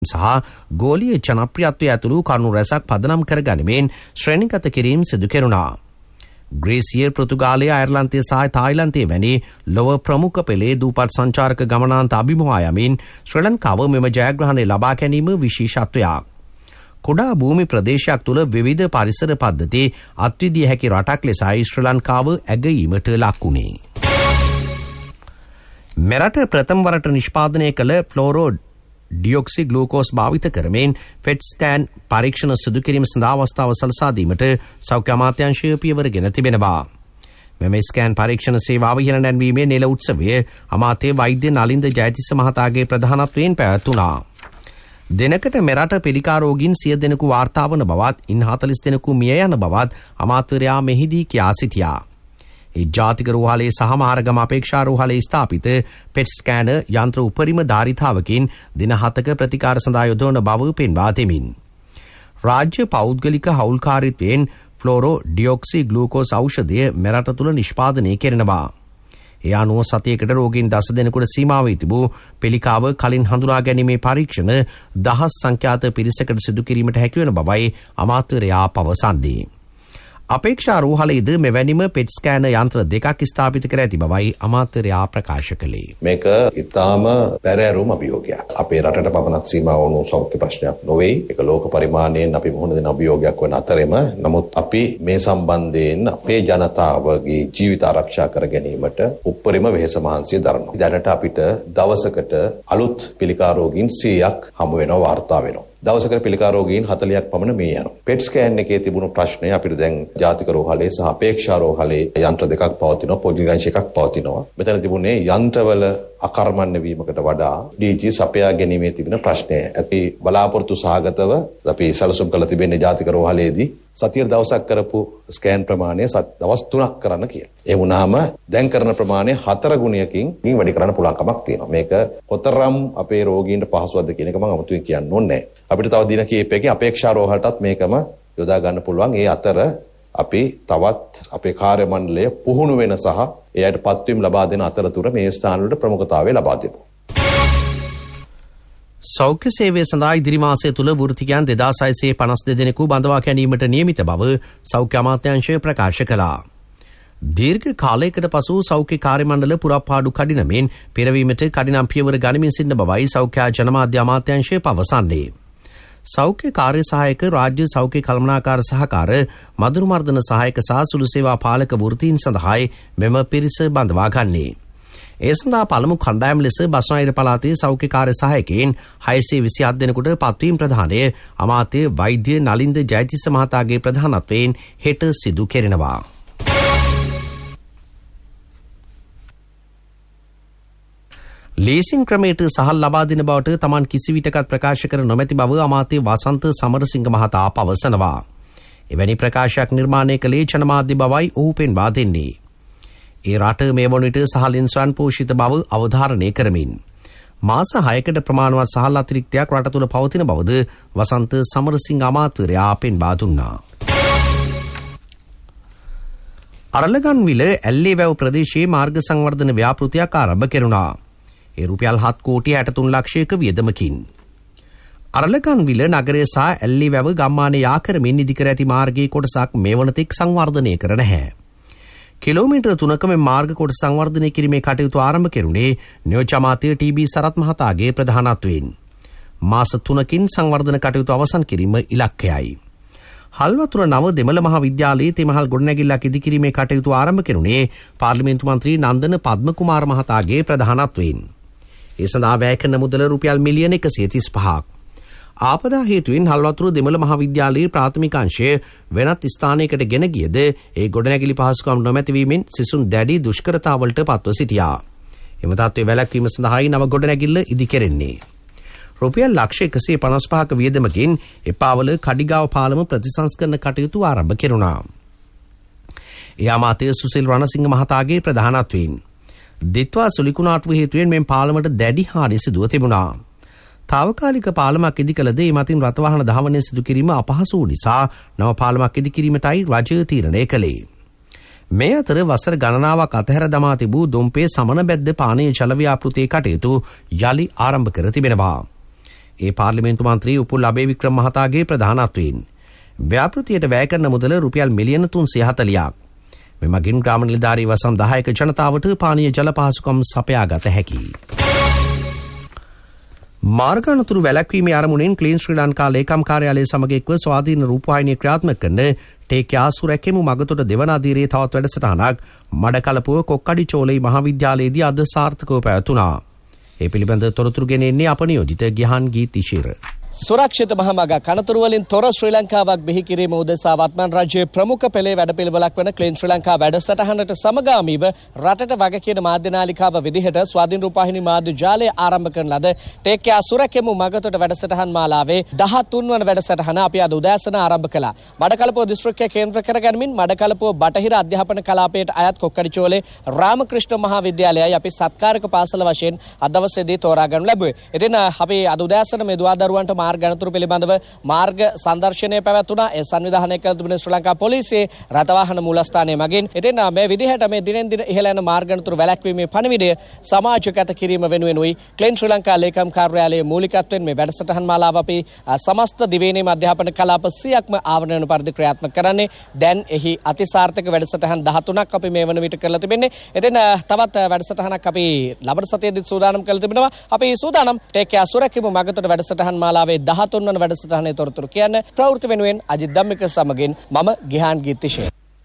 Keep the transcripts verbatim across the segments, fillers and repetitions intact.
සහ ගෝලීය ජනප්‍රියත්වය ඇතුළු කරුණු රැසක් පදනම් කර ගනිමින් ශ්‍රේණිගත කිරීම සිදු කෙරුණා. ග්‍රීසිය, පෘතුගාලය, අයර්ලන්තය සහ තායිලන්තය වැනි ලොව ප්‍රමුඛ පෙළේ දූපත් සංචාරක ගමනාන්ත අභිමුවා යමින් ශ්‍රී ලංකාව මෙම ජයග්‍රහණය ලබා ගැනීම විශේෂත්වයක්. කුඩා භූමි ප්‍රදේශයක් තුළ විවිධ පරිසර පද්ධති අත්විදිය හැකි රටක් ලෙසයි ශ්‍රී ලංකාව ඇගීමට ලක්වුණේ. මෙරට ප්‍රථම වරට නිෂ්පාදනය කළ ෆ්ලෝරෝ ඩියොක්සි ග්ලූකෝස් භාවිත කරමින් ෆෙට් ස්කෑන් පරීක්ෂණ සිදු කිරීම සඳහා අවස්ථාව සලසා දීමට සෞඛ්‍ය අමාත්‍යාංශය පියවරගෙන තිබෙනවා. මෙම ස්කෑන් පරීක්ෂණ සේවාව ඉහළ නැන්වීමේ නෙළ උත්සවය අමාත්‍ය වෛද්‍ය නලින්ද ජයතිස්ස මහතාගේ ප්‍රධානත්වයෙන් පැවැත්වුණා. දෙනකට මෙරට පිළිකා රෝගීන් සිය දෙනෙකු වාර්තා වන බවත් ඉන් හතළිස් දෙනෙකු මිය යන බවත් අමාත්‍යවරයා මෙහිදී කියා සිටියා. ඒ ජාතික රෝහලේ සහ මාර්ගම අපේක්ෂා රෝහලේ ස්ථාපිත පෙට් ස්කෑන යන්ත්‍ර උපරිම ධාරිතාවකින් දින හතක ප්‍රතිකාර සඳහා යොදවන බව පෙන්වා දෙමින් රාජ්‍ය පෞද්ගලික හවුල්කාරීත්වයෙන් ෆ්ලෝරෝ ඩියොක්සි ග්ලූකෝස් ඖෂධය මෙරට තුළ නිෂ්පාදනය කෙරෙනවා. ඒ අනුව සතියකට රෝගීන් දස දෙනෙකුට සීමා වී තිබූ පිළිකාව කලින් හඳුනා ගැනීමේ පරීක්ෂණ දහස් සංඛ්‍යාත පිරිසකට සිදු කිරීමට හැකිවන බවයි අමාත්‍යවරයා පවසන්නේ. අපේක්ෂා රෝහලේද මෙවැනිම පෙට් ස්කෑන යන්ත්‍ර දෙකක් ස්ථාපිත කර ඇති බවයි අමාත්‍යවරයා ප්‍රකාශ කළේ. මේක ඉතාම පෙරෑරුම් අභියෝගයක්. අපේ රටට පමණක් සීමා වුණු සෞඛ්‍ය ප්‍රශ්නයක් නොවේ. ඒක ලෝක පරිමාණයෙන් අපි මුහුණ දෙන අභියෝගයක් වන අතරෙම නමුත් අපි මේ සම්බන්ධයෙන් අපේ ජනතාවගේ ජීවිත ආරක්ෂා කර ගැනීමට උපරිම වෙහෙස මහන්සිය දරනවා. දැනට අපිට දවසකට අලුත් පිළිකා රෝගීන් සීයක් හමු වෙනවා වාර්තා වෙනවා. දවසකට පිළිකා රෝගීන් හතළියක් පමණ මිය යනවා. පෙට් ස්කෑන් එකේ තිබුණු ප්‍රශ්නය අපිට දැන් ජාතික රෝහලේ සහ අපේක්ෂා රෝහලේ යන්ත්‍ර දෙකක් පවතිනවා, පොඩිගංශ එකක් පවතිනවා. මෙතන තිබුණේ යන්ත්‍රවල අකර්මණ්‍ය වීමකට වඩා ඩීජී සපයා ගැනීමේ තිබෙන ප්‍රශ්නය. අපි බලාපොරොත්තු සහගතව අපි සැලසුම් කළ තිබෙන්නේ ජාතික රෝහලේදී සතිය දවසක් කරපු ස්කෑන් ප්‍රමාණය දවස් තුනක් කරන්න කියලා. ඒ වුණාම දැන් කරන ප්‍රමාණය හතර ගුණයකින් වැඩි කරන්න පුළුවන් කමක් තියෙනවා. මේක කොතරම් අපේ රෝගීන්ට පහසුවක්ද කියන එක මම අමුතුවෙන් කියන්න ඕනේ නැහැ. අපිට තව දින කිහිපයකින් අපේක්ෂා රෝහලටත් මේකම යොදා ගන්න පුළුවන්. ඒ අතර අපි තවත් අපේ කාර්ය මණ්ඩලය පුහුණු වෙන සහ එයට පත්වීම් ලබා දෙන අතරතුර මේ ස්ථානවලට ප්‍රමුඛතාවය ලබා දෙමු. සෞඛ්‍ය සේවය සඳහා ඉදිරි මාසය තුළ වෘත්තිකයන් දෙදාස් හයසිය පනස් දෙක දෙනෙකු බඳවා ගැනීමට නියමිත බව සෞඛ්‍ය අමාත්‍යාංශය ප්‍රකාශ කළා. දීර්ඝ කාලයකට පසු සෞඛ්‍ය කාර්ය මණ්ඩල පුරප්පාඩු කඩිනමින් පෙරවීමට කඩිනම් පියවර ගනිමින් සිටින බවයි සෞඛ්‍ය ජනමාධ්‍ය අමාත්‍යාංශය පවසන්නේ. සෞඛ්‍ය කාර්ය සහායක, රාජ්‍ය සෞඛ්‍ය කළමනාකාර සහකාර, මදුරු මර්දන සහායක සහ සුළු සේවා පාලක වෘත්තීන් සඳහායි මෙම පිරිස බඳවා ගන්නේ. ඒ සඳහා පළමු කණ්ඩායම ලෙස බස්නාහිර පළාතේ සෞඛ්‍ය කාර්ය සහායකයින් හයසිය විසි හත් දෙනෙකුට පත්වීම් ප්‍රදානය අමාත්‍ය වෛද්‍ය නලින්ද ජයතිස්ස මහතාගේ ප්‍රධානත්වයෙන් හෙට සිදු කෙරෙනවා. ලීසින් ක්‍රමයට සහල් ලබා දෙන බවට තමන් කිසිවිටකත් ප්‍රකාශ කර නොමැති බව අමාත්‍ය වසන්ත සමරසිංහ මහතා පවසනවා. එවැනි ප්‍රකාශයක් නිර්මාණය කළේ ජනමාධ්‍ය බවයි ඔහු පෙන්වා දෙන්නේ. ඒ රට මේ වන විට සහලින් ස්වයං පෝෂිත බව අවධාරණය කරමින් මාස හයකට ප්‍රමාණවත් සහල් අතිරික්තයක් රට තුළ පවතින බවද වසන්ත සමරසිංහ අමාත්‍යවරයා පෙන්වා දුන්නා. අරලගන්විල ඇල්ලේවැව් ප්‍රදේශයේ මාර්ග සංවර්ධන ව්‍යාපෘතියක් ආරම්භ කෙරුණා. ඒ රුපියල් හත් කෝටි හැට තුන් ලක්ෂයක වියදමකින් අරලගන්විල නගරය සහ ඇල්ලේවැව ගම්මානයේ ආකරමින් ඉදිකර ඇති මාර්ගයේ කොටසක් මේ වනතෙක් සංවර්ධනය කර නැහැ. කිලෝමීටර් තුනක මේ මාර්ග කොටස සංවර්ධනය කිරීමේ කටයුතු ආරම්භ කෙරුණේ නියෝජ්‍ය අමාත්‍ය ටී.බී. සරත් මහතාගේ ප්‍රධානත්වයෙන්. මාස තුනකින් සංවර්ධන කටයුතු අවසන් කිරීම ඉලක්කයයි. හල්වතුර නව දෙමළ මහාවිද්‍යාලයේ තෙමහල් ගොඩනැගිල්ලක් ඉදිකිරීමේ කටයුතු ආරම්භ කෙරුණේ පාර්ලිමේන්තු මන්ත්‍රී නන්දන පද්මකුමාර මහතාගේ ප්‍රධානත්වයෙන්. ඒ සඳහා වැය කරන මුදල රුපියල් මිලියන එකසිය තිස් පහක්. ආපදා හේතුවෙන් හල්වතුර දෙමළ මහාවිද්‍යාලයේ ප්‍රාථමික අංශය වෙනත් ස්ථානයකට ගෙන ගියද ඒ ගොඩනැගිලි පහසුකම් නොමැතිවීමෙන් සිසුන් දැඩි දුෂ්කරතාවලට පත්ව සිටියා. එම තත්ත්වය වැළැක්වීම සඳහායි නව ගොඩනැගිල්ල ඉදිකෙරෙන්නේ. රුපියල් ලක්ෂ එකසිය පනස් පහක වියදමකින් එපාවල කඩිගාව පාලම ප්‍රතිසංස්කරණ කටයුතු ආරම්භ කෙරුණා. ඒ අමාත්‍ය සුසිල් රණසිංහ මහතාගේ ප්‍රධානත්වයෙන් දිත්වා සුලිකුණාටුව හේතුවෙන් මෙම පාලමට දැඩි හානි සිදුව තිබුණා. තාවකාලික පාලමක් ඉදි කළද ඒ මතින් රථවාහන ධාවනය සිදු කිරීම අපහසු වූ නිසා නව පාලමක් ඉදි කිරීමටයි රජය තීරණය කළේ. මේ අතර වසර ගණනාවක් අතහැර දමා තිබූ දොම්පේ සමන බැද්ද පානීය ජල ව්‍යාපෘතියේ කටයුතු යලි ආරම්භ කර තිබෙනවා. ඒ පාර්ලිමේන්තු මන්ත්‍රී උපුල් අබේවික්‍රම මහතාගේ ප්‍රධානත්වයෙන්. ව්‍යාපෘතියට වැය කරන මුදල රුපියල් මිලියන තුන්සිය හතළියක්. මෙමගින් ග්‍රාම නිලධාරී වසම් දහයක ජනතාවට පානීය ජල පහසුකම් සපයාගත හැකියි. මාර්ග අනතුරු වැළැක්වීමේ අරමුණෙන් ක්ලීන් ශ්‍රී ලංකා ලේකම් කාර්යාලය සමග එක්ව ස්වාධීන රූපවාහිනිය ක්‍රියාත්මක කරන ටේක්යා සුරැකෙමු මගතොට දෙවන අදියරේ තවත් වැඩසටහනක් මඩකලපුව කොක්කඩි චෝලයි මහාවිද්‍යාලයේදී අද සාර්ථකව පැවැතුණා. ඒ පිළිබඳ තොරතුරු ගෙනෙන්නේ අප නියෝජිත ගිහාන් ගීතිශීර. සුරක්ෂිත මහමගක් අනතුරු වලින් තොර ශ්‍රී ලංකාවක් බිහි කිරීම උදෙසා වත්මන් රජයේ ප්‍රමුඛ පෙළේ වැඩපිළිවෙලක් වන ක්ලීන් ශ්‍රී ලංකා වැඩසටහනට සමගාමීව රටට වග කියන මාධ්‍ය නාලිකාව විදිහට ස්වාධීන රූපවාහිනී මාධ්‍ය ජාලය ආරම්භ කරන ලද ටේක්යා සුරැකෙමු මගතොට වැඩසටහන් මාලාවේ දහතුන් වන වැඩසටහන අපි අද උදෑසන ආරම්භ කළා. මඩකලපුව දිස්ත්‍රික්කය කේන්ද්‍ර කරගනිමින් මඩකලපුව බටහිර අධ්‍යාපන කලාපයට අයත් කොක්කඩිචෝලේ රාමකෘෂ්ණ මහාවිද්‍යාලයයි අපි සත්කාරක පාසල වශයෙන් අද දවසේදී තෝරා ගන්න ලැබුවේ. ඉතින් අපි අද උදෑසන මේ දුවා දරුවන්ට මාර්ග අනතුරු පිළිබඳව මාර්ග සංදර්ශනය පැවැත්වුණා. ඒ සංවිධානය කළ තිබෙන ශ්‍රී ලංකා පොලිසියේ රථවාහන මූලස්ථානයේ මගින්. ඉතින් මේ විදිහට මේ දිනෙන් දින ඉහළ යන මාර්ග අනතුරු වැළැක්වීමේ පණිවිඩය සමාජගත කිරීම වෙනුවෙනුයි ක්ලීන් ශ්‍රී ලංකා ලේකම් කාර්යාලයේ මූලිකත්වයෙන් මේ වැඩසටහන් මාලාව අපි සමස්ත දිවයිනේ අධ්‍යාපන කලාප සියයක්ම ආවරණය වන පරිදි ක්‍රියාත්මක කරන්නේ. දැන් එහි අතිසාර්ථක වැඩසටහන් දහතුනක් අපි මේ වන විට කරලා තිබෙන්නේ. ඉතින් තවත් වැඩසටහනක් අපි ලබන සතියේදී සූදානම් කරලා තිබෙනවා. අපි සූදානම් ටේක්යා සුරැකීම මගතොට වැඩසටහන් මාලාවේ දහතුන් වන වැඩසටහනේ තොරතුරු කියන්න ප්‍රවෘත්ති වෙනුවෙන් අජිත් ධම්මික සමගින් මම ගිහාන් ගීතිශය.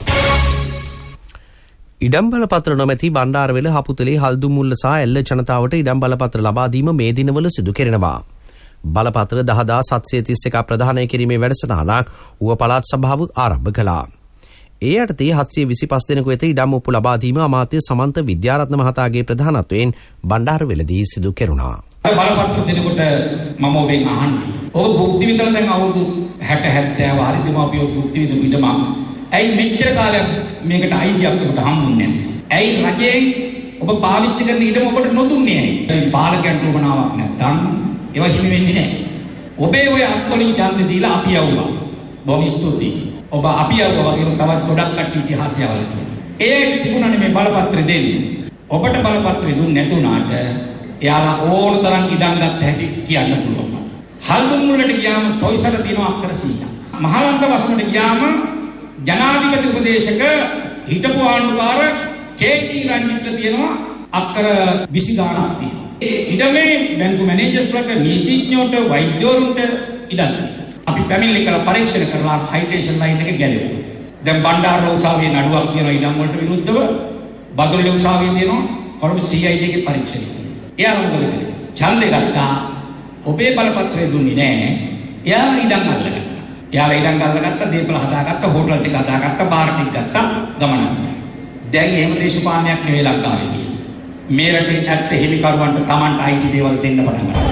ඉඩම් බලපත්‍ර නොමැති බණ්ඩාරවෙල හපුතලේ හල්දුමුල්ල සහ එල්ල ජනතාවට ඉඩම් බලපත්‍ර ලබා දීම මේ දිනවල සිදු කෙරෙනවා. බලපත්‍ර දහ හදාස් හත්සිය තිස් එක ප්‍රදානය කිරීමේ වැඩසටහනක් ඌව පළාත් සභාව ආරම්භ කළා. ඒ යටතේ හත්සිය විසිපස් දෙනෙකු වෙත ඉඩම් ඔප්පු ලබා දීම අමාත්‍ය සමන්ත විද්‍යාරත්න මහතාගේ ප්‍රධානත්වයෙන් බණ්ඩාරවෙලදී සිදු කෙරුණා. බලපත්‍ර දෙනකොට මම ඔබෙන් අහන්නේ ඔබ භුක්ති විඳලා දැන් අවුරුදු හැට හැත්තෑව හරි දෙමාපියෝ භුක්ති විඳපු ඊටම ඇයි මෙච්චර කාලයක් මේකට අයිතියක් ඔබට හම්බුන්නේ නැත්තේ? ඇයි රජයෙන් ඔබ පාවිච්චි කරන ඊටම ඔබට නොදුන්නේ ඇයි? පාලකයන්ට උමනාවක් නැත්නම් ඒවා හිමි වෙන්නේ නැහැ. ඔබේ ඔය අත්වලින් ඡන්දෙ දීලා අපි යවුවා. බොහොම ස්තුතියි. ඔබ අපි යවුවා වගේම තවත් ගොඩක් කට්ටිය ඉතිහාසයවල තියෙනවා. ඒ තිබුණානේ මේ බලපත්‍රය දෙන්නේ. ඔබට බලපත්‍රය දුන්නේ නැතුණාට එයාලා ඕන තරම් ඉඩම් ගන්න හැටි කියන්න පුළුවන්. හල්දුමුල්ලට ගියාම සොයිසර තියෙනවා අක්කර සීයක්. මහලංග වසමට ගියාම ජනාධිපති උපදේශක හිටපු ආණ්ඩුකාර කේ.ටී. රංජිත්ට තියෙනවා අක්කර විසි ගාණක් තියෙනවා. ඒ ඉඩමේ බැංකු මැනේජර්ස්ලට, නීතිඥයන්ට, වෛද්‍යවරුන්ට ඉඩම්. අපි පැමිණිලි කරලා පරීක්ෂණ කරලා හයිටේෂන් ලයින් එක ගැලෙවුවා. දැන් බණ්ඩාර උසාවියේ නඩුවක් තියෙනවා ඉඩම් වලට විරුද්ධව. බදුල්ල උසාවියේ තියෙනවා කොළඹ සී අයි ඩී එකේ පරීක්ෂණය. එයාලා මොකද කරේ? ඡන්දේ ගත්තා. ඔබේ බලපත්‍රය දුන්නේ නැහැ. එයාලා ඉඩම් අල්ලගත්තා. එයාලා ඉඩම් අල්ලගත්තා, දීපල හදාගත්තා, හෝටල් ටික හදාගත්තා, බාර් ටික ගත්තා, ගමනක්. දැන් එහෙම දේශපාලනයක් නෙවෙයි ලංකාවේ තියෙන්නේ. මේ රටේ ඇත්ත හිමිකරුවන්ට Tamanට අයිති දේවල් දෙන්න පටන් ගන්නවා.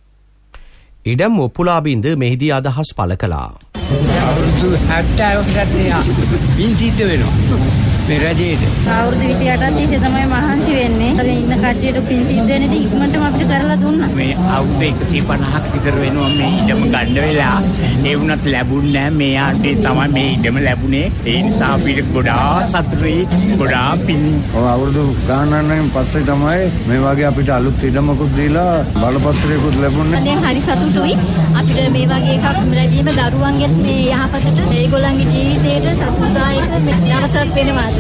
ඉඩම් ඔප්පුලාබින්ද මෙහිදී අදහස් පළ කළා. අවුරුදු හැත්තෑවකට මෙයා පින් සිද්ධ වෙනවා. මේ රජයේට අවුරුදු විසි අටක් තිස්සේ තමයි මහන්සි වෙන්නේ. අපි ඉන්න කට්ටියට පින් සිද්ධ වෙන ඉතින් ඉක්මනටම අපිට කරලා දුන්නා. මේ අවුරුදු එකසිය පනහක් විතර වෙනවා මේ ඉඩම ගන්න වෙලා. ඒ වුණත් ලැබුණ නැහැ. මේ ආණ්ඩුවේ තමයි මේ ඉඩම ලැබුණේ. ඒ නිසා අපිට ගොඩාක් සතුටුයි. ගොඩාක් පින්. ඔව් අවුරුදු ගානකින් පස්සේ තමයි මේ වගේ අපිට අලුත් ඉඩමකුත් දීලා බලපත්‍රයකුත් ලැබුණේ. දැන් හරි සතුටුයි. අපිට මේ වගේ එකක් ලැබීම දරුවන්ගෙත් මේ යහපතට ඒගොල්ලන්ගේ ජීවිතේට සතුටුදායක දවසක් වෙනවා.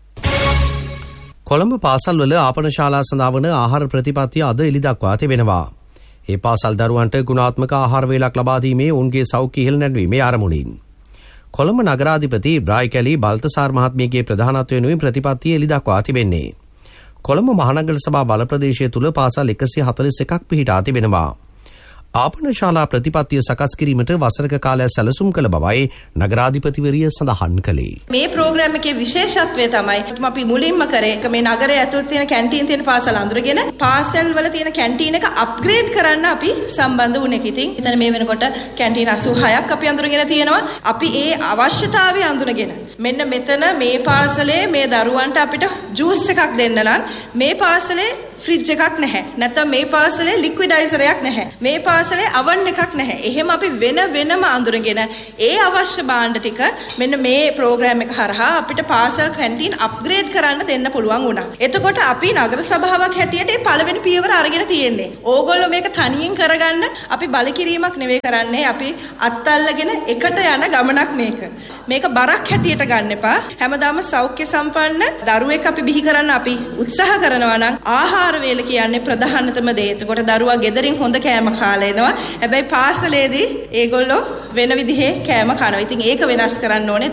කොළඹ පාසල්වල ආපන ශාලා සඳහා වන ආහාර ප්‍රතිපත්තිය අද එළිදක්වා තිබෙනවා. ඒ පාසල් දරුවන්ට ගුණාත්මක ආහාර වේලක් ලබා දීමේ ඔවුන්ගේ සෞඛ්‍ය ඉහළ නැංවීමේ ආරමුණින් කොළඹ නගරාධිපති ඉබ්‍රාහිම් කැලි බල්තසාර් මහත්මියගේ ප්‍රධානත්වයෙන් ප්‍රතිපත්තිය එළිදක්වා තිබෙන්නේ. කොළඹ මහනගර සභා බල ප්‍රදේශය තුළ පාසල් එකසිය හතළිස් එකක් පිහිටා තිබෙනවා. ආපන ශාලා ප්‍රතිපත්තිය සකස් කිරීමට වසරක කාලයක් සැලසුම් කළ බවයි නගරාධිපතිවරිය සඳහන් කළේ. මේ ප්‍රෝග්‍රෑම් එකේ විශේෂත්වය තමයි අපි මුලින්ම කරේ මේ නගරයේ ඇතුළත තියෙන කැන්ටීන් තියෙන පාසල් අඳුරගෙන පාසල් වල තියෙන කැන්ටීන් එක අප්ග්‍රේඩ් කරන්න අපි සම්බන්ධ වුණේ. ඉතින් එතන මේ වෙනකොට කැන්ටීන් අසූ හයක් අපි අඳුරගෙන තියෙනවා. අපි ඒ අවශ්‍යතාවය අඳුනගෙන මෙන්න මෙතන මේ පාසලේ මේ දරුවන්ට අපිට ජූස් එකක් දෙන්න නම් මේ පාසලේ ෆ්‍රිජ් එකක් නැහැ. නැත්නම් මේ පාසලේ ලික්විඩයිසර් එකක් නැහැ. මේ පාසලේ oven එකක් නැහැ. එහෙම අපි වෙන වෙනම අඳුරගෙන ඒ අවශ්‍ය භාණ්ඩ ටික මෙන්න මේ ප්‍රෝග්‍රෑම් එක හරහා අපිට පාසල් කැන්ටින් අප්ග්‍රේඩ් කරන්න දෙන්න පුළුවන් වුණා. එතකොට අපි නගර සභාවක් හැටියට මේ පළවෙනි පියවර අරගෙන තියෙන්නේ. ඕගොල්ලෝ මේක තනියෙන් කරගන්න අපි බලකිරීමක් නෙවෙයි කරන්නේ. අපි අත්අල්ලගෙන එකට යන ගමනක් මේක. මේක බරක් හැටියට ගන්න එපා. හැමදාම සෞඛ්‍ය සම්පන්න දරුවෙක් අපි බිහි කරන්න අපි උත්සාහ කරනවා නම් ආහාර වේල කියන්නේ ප්‍රධානතම දේ. එතකොට දරුවා ගෙදරින් හොඳ කෑම කාලා එනවා. හැබැයි පාසලේදී ඒගොල්ලෝ වෙන විදිහේ කෑම කනවා. ඉතින් ඒක වෙනස් කරන්න ඕනේ.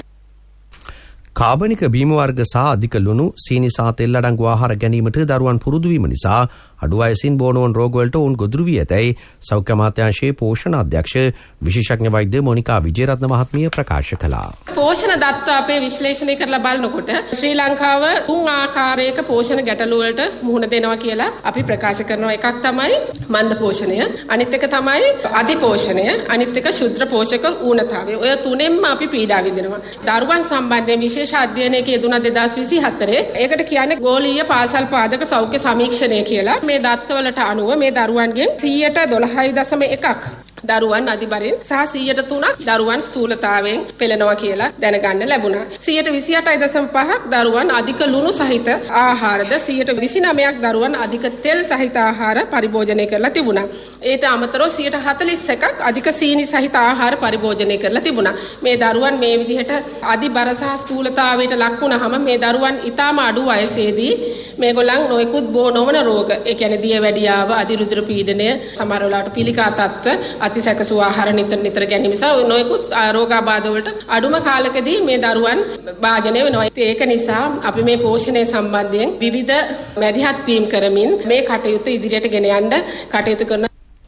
කාබනික බීම වර්ග සහ අධික ලුණු සීනි සහ තෙල් අඩංගු ආහාර ගැනීමට දරුවන් පුරුදු වීම නිසා අඩු වයසින් බෝනෝන් රෝගවලට ඔවුන් ගොදුරු වී ඇතැයි සෞඛ්‍ය අමාත්‍යාංශයේ පෝෂණ අධ්‍යක්ෂ විශේෂඥ වෛද්‍ය මොනිකා විජේරත්න මහත්මිය ප්‍රකාශ කළා. පෝෂණ දත්ත අපේ විශ්ලේෂණය කරලා බලනකොට ශ්‍රී ලංකාව තුන් ආකාරයක පෝෂණ ගැටලු වලට මුහුණ දෙනවා කියලා අපි ප්‍රකාශ කරනවා. එකක් තමයි මන්ද පෝෂණය, අනිත් එක තමයි අධි පෝෂණය, අනිත් එක ශුද්ධ පෝෂක ඌනතාවය. ඔය තුනෙන්ම අපි පීඩා විඳිනවා. දරුවන් සම්බන්ධයෙන් විශේෂ අධ්‍යයනයක යෙදුණා දෙදාස් විසිහතරේ. ඒකට කියන්නේ ගෝලීය පාසල් පාදක සෞඛ්‍ය සමීක්ෂණය කියලා. මේ දත්තවලට අනුව මේ දරුවන්ගෙන් සියයට දොළහයි දශම එකක් දරුවන් අධිබරෙන් සහ සියයට තුනක් දරුවන් ස්ථූලතාවයෙන් පෙළෙනවා කියලා දැනගන්න ලැබුණා. සියයට විසිඅටයි දශම පහක් දරුවන් අධික ලුණු සහිත ආහාරද, සියයට විසිනවයක් දරුවන් අධික තෙල් සහිත ආහාර පරිභෝජනය කරලා තිබුණා. ඊට අමතරව සියයට හතළිස් එකක් අධික සීනි සහිත ආහාර පරිභෝජනය කරලා තිබුණා. මේ දරුවන් මේ විදිහට අධිබර සහ ස්ථූලතාවයට ලක් වුණාම මේ දරුවන් ඊටාම අඩු වයසේදී මේගොල්ලන් නොයෙකුත් බෝ නොවන රෝග, ඒ කියන්නේ දියවැඩියාව, අධිරුධිර පීඩනය, සමහර වෙලාවට පිළිකා තත්ත්ව, අතිසැකසු ආහාර නිතර නිතර ගැනීම නිසා නොයෙකුත් රෝගාබාධ වලට අඩුම කාලකදී මේ දරුවන් භාජනය වෙනවා. ඒක නිසා අපි මේ පෝෂණය සම්බන්ධයෙන් විවිධ මැදිහත් වීම් කරමින් මේ කටයුතු ඉදිරියට ගෙන යන්න කටයුතු කරන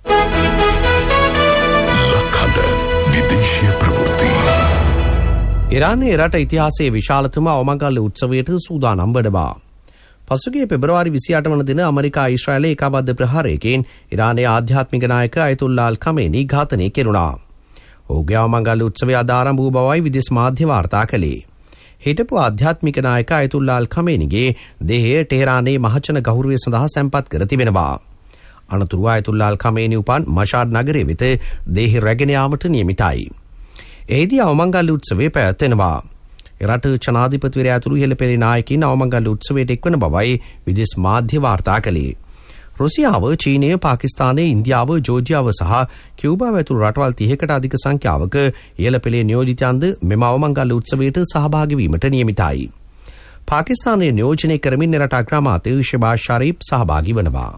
ලක්හඬ විදේශීය ප්‍රවෘත්ති. ඉරානයේ රට ඉතිහාසයේ විශාලතම අවමංගල්‍ය උත්සවයට සූදානම් වනවා. පසුගිය පෙබරවාරි විසිඅට වන දින ඇමරිකා ඊශ්‍රායලයේ ඒකාබද්ධ ප්‍රහාරයකින් ඉරානයේ ආධ්‍යාත්මික නායක අයතුල්ලා අල් ඛමේනි ඝාතනය කෙරුණා. ඔහුගේ අවමංගල්‍ය උත්සවය අද ආරම්භ වූ බවයි විදේශ මාධ්‍ය වාර්තා කළේ. හිටපු ආධ්‍යාත්මික නායක අයතුල්ලා අල් ඛමේනිගේ දේහය ටෙහෙරානයේ මහජන ගෞරවය සඳහා සැම්පත් කර තිබෙනවා. අනතුරුව අයතුල්ලා අල් ඛමේනි උපන් මෂාඩ් නගරයේ වෙත දේහය රැගෙන යාමට නියමිතයි. එහිදී අවමංගල්‍ය උත්සවය පැවැත්වෙනවා. රට ජනාධිපතිවරයා ඇතුළු ඉහළ පෙළේ නායකින් අවමංගල්‍ය උත්සවයට එක්වන බවයි විදේශ මාධ්‍ය වාර්තා කළේ. රුසියාව, චීනය, පාකිස්තානය, ඉන්දියාව, ජෝර්ජියාව සහ කියුබාව ඇතුළු රටවල් තිහකට අධික සංඛ්‍යාවක ඉහළ පෙළේ නියෝජිතයන්ද මෙම අවමංගල්‍ය උත්සවයට සහභාගී වීමට නියමිතයි. පාකිස්තානය නියෝජනය කරමින් එරට අග්‍රාමාත්‍ය ෂෙබාස් ෂරීෆ් සහභාගී වනවා.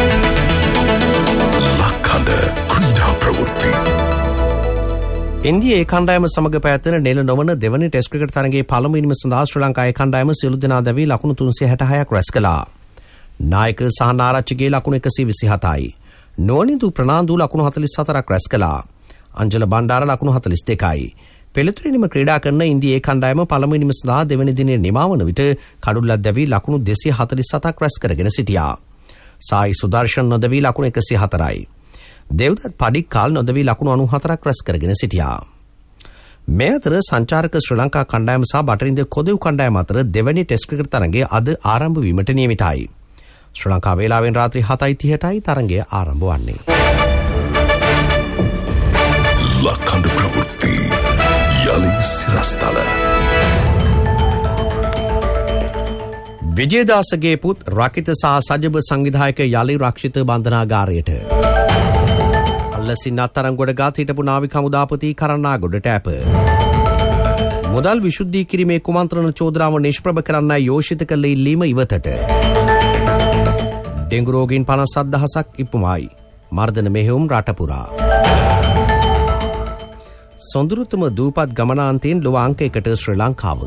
ලක්හඬ ක්‍රීඩා ප්‍රවෘත්ති. ඉන්දියා ඒ කණ්ඩායම සමග පැවැත්වෙන නෙළ නොවන දෙවනි ටෙස්ට් ක්‍රිකට් තරගයේ පළමු ඉනිම සඳහා ශ්‍රී ලංකාවේ කණ්ඩායම සියලු දෙනා දැවී ලකුණු තුන්සිය හැටහයක් රැස් කළා. නායක සහන් ආරච්චිගේ ලකුණු එකසිය විසිහතයි. නෝනිදු ප්‍රනාන්දු ලකුණු හතළිස් හතරක් රැස් කළා. අංජල බණ්ඩාර ලකුණු හතළිස් දෙකයි. පෙළතුරිනිම ක්‍රීඩා කරන ඉන්දියා ඒ කණ්ඩායම පළමු ඉනිම සඳහා දෙවනි දිනේ නිමවන විට කඩුල්ලක් දැවී ලකුණු දෙසිය හතළිස් හතක් රැස් කරගෙන සිටියා. සායි සුදර්ශන් නොදැවී ලකුණු එකසිය හතරයි. දෙව්දත් පඩික්කාල් නොදවී ලකුණු අනූහතරක් රැස් කරගෙන සිටියා. මේ අතර සංචාරක ශ්‍රී ලංකා කණ්ඩායම සහ බටරින්ද කොදෙව් කණ්ඩායම අතර දෙවැනි ටෙස්ට් ක්‍රිකට් තරගය අද ආරම්භ වීමට නියමිතයි. ශ්‍රී ලංකා වේලාවෙන් රාත්‍රී හතයි තිහටයි තරගය ආරම්භ වන්නේ. ලක්හඬ ප්‍රවෘත්ති යලි සිරස්තල. විජේදාසගේ පුත් රකිත සහ සජබ සංවිධායක යලි රක්ෂිත බන්ධනාගාරයට. අල්ලසින් අත්තරංගොඩ ගාත හිටපු නාවික හමුදාපති කරන්නාගොඩට ඇප. මුදල් විශුද්ධී කිරීමේ කුමන්ත්‍රණ චෝදනාව නිෂ්ප්‍රභ කරන්නයි යෝෂිත කළ ඉල්ලීම ඉවතට. ඩෙංගු රෝගීන් පනස් හත්දහසක් ඉපුමයි. මර්ධන මෙහෙයුම් රටපුරා. සොඳුරුතම දූපත් ගමනාන්තයෙන් ලොව අංක එකට ශ්‍රී ලංකාව.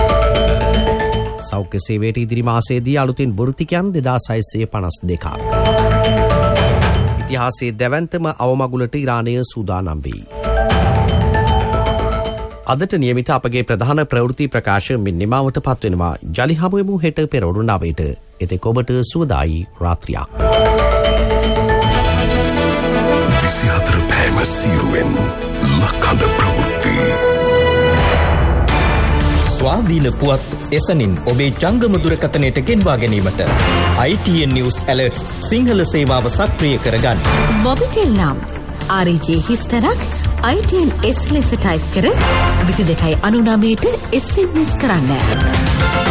සෞඛ්‍ය සේවයට ඉදිරි මාසයේදී අලුතින් වෘත්තිකයන් දෙදාස් හයසිය පනස් දෙකක්. ඉතිහාසයේ දැවැන්තම අවමගුලට ඉරානය සූදානම් වෙයි. අදට නියමිත අපගේ ප්‍රධාන ප්‍රවෘත්ති ප්‍රකාශ මෙන් නිමාවට පත්වෙනවා. ජලි හමුවෙමු හෙට පෙරවරු නවයට. එතෙක් ඔබට සුවදායි රාත්‍රියක්. විසිහතර පෑම සීරුවෙන් ලක්හඬ ප්‍රවෘත්ති. ස්වාධීන පුවත් එසනින් ඔබේ ජංගම දුරකථනයට ගෙන්වා ගැනීමට I T N News Alerts Sinhala සේවාව සක්‍රිය කරගන්න. මොබිටෙල් නම් R J හිස්තරක් I T N S ලෙස ටයිප් කර විසි දෙකයි අනු නවයට S M S කරන්න.